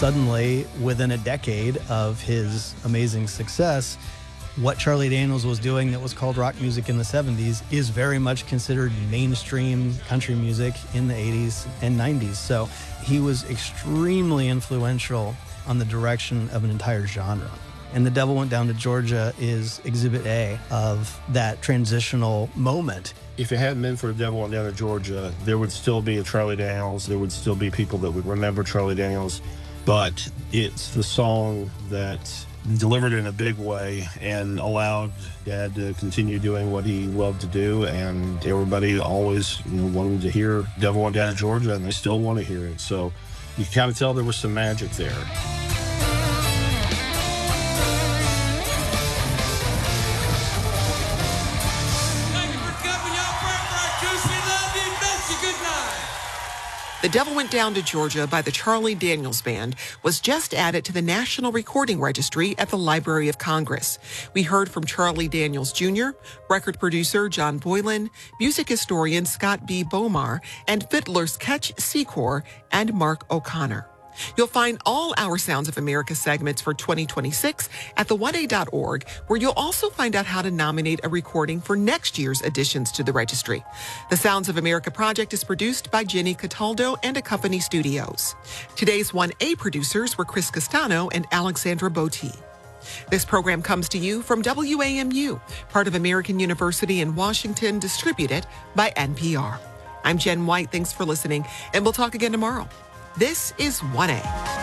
suddenly, within a decade of his amazing success, what Charlie Daniels was doing that was called rock music in the 70s is very much considered mainstream country music in the 80s and 90s. So he was extremely influential on the direction of an entire genre. And The Devil Went Down to Georgia is exhibit A of that transitional moment. If it hadn't been for The Devil Went Down to Georgia, there would still be a Charlie Daniels. There would still be people that would remember Charlie Daniels. But it's the song that delivered in a big way and allowed Dad to continue doing what he loved to do. And everybody always wanted to hear Devil Went Down to Georgia, and they still want to hear it. So you can kind of tell there was some magic there. The Devil Went Down to Georgia by the Charlie Daniels Band was just added to the National Recording Registry at the Library of Congress. We heard from Charlie Daniels Jr., record producer John Boylan, music historian Scott B. Bomar, and fiddlers Ketch Secor and Mark O'Connor. You'll find all our Sounds of America segments for 2026 at the1a.org, where you'll also find out how to nominate a recording for next year's additions to the registry. The Sounds of America project is produced by Jenny Cataldo and Accompany Studios. Today's 1A producers were Chris Castano and Alexandra Botti. This program comes to you from WAMU, part of American University in Washington, distributed by NPR. I'm Jen White. Thanks for listening, and we'll talk again tomorrow. This is 1A.